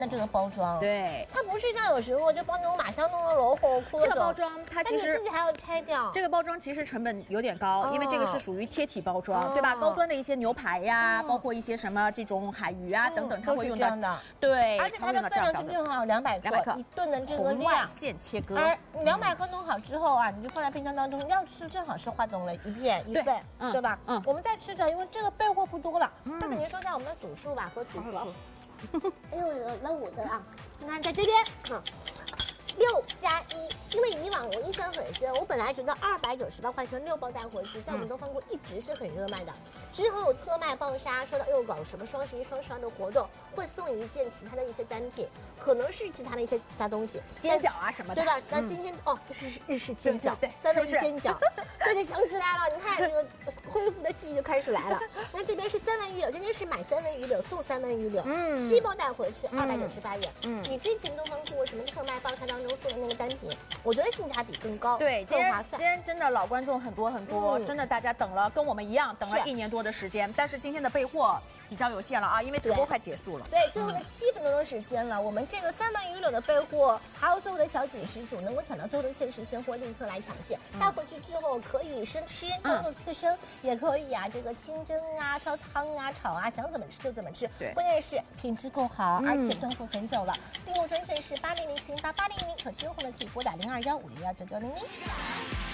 那这个包装， 对， 它不是像有时候就帮那种马上弄的老火哭这个包装它其实自己还要拆掉。 这个包装其实成本有点高，因为这个是属于贴体包装，对吧？高端的一些牛排呀，包括一些什么这种海鱼啊等等，它会用到的。 对， 而且它的分量正正好200克，一顿的这个量。 现切割。 而200克弄好之后啊，你就放在冰箱当中，要吃正好是华东的一片1份，对吧？我们再吃着，因为这个备货不多了，那肯定说一下我们的组数吧和组数。哎呦，那我的啊，你看在这边6+1，因为以往我印象很深，我本来觉得298块钱6包带回去，在我们东方锅一直是很热卖的。之后有特卖爆杀，说到又搞什么双11、双12的活动，会送一件其他的一些单品，可能是其他的一些其他东西， 煎饺啊什么的， 对吧？那今天哦，这是日式煎饺，对，3文鱼煎饺，对对，想起来了，你看这个恢复的记忆就开始来了。那这边是3文鱼柳，今天是买3文鱼柳送3文鱼柳，7包带回去298元，比之前东方锅什么特卖爆杀当中送的那个单品，我觉得性价比更高， 对， 更划算。 今天真的老观众很多，真的大家等了，跟我们一样等了1年多的时间，但是今天的备货比较有限了啊，因为直播快结束了。 对，最后的7分多钟时间了，我们这个3文鱼柳的备货，还有最后的小几十组，能够抢到最后的限时鲜货，立刻来抢线。带回去之后可以生吃，当做刺身，也可以啊，这个清蒸啊、烧汤啊、炒啊，想怎么吃就怎么吃。对，关键是品质够好，而且端午很久了。订货专线是80078800，手机用户呢可以拨打0215619900。